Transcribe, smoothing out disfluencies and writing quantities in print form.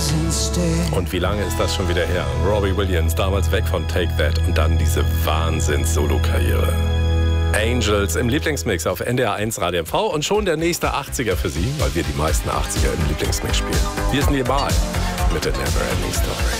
Und wie lange ist das schon wieder her? Robbie Williams, damals weg von Take That und dann diese Wahnsinns-Solo-Karriere. Angels im Lieblingsmix auf NDR 1 Radio MV und schon der nächste 80er für Sie, weil wir die meisten 80er im Lieblingsmix spielen. Hier ist Nearby mit der Never Ending Story.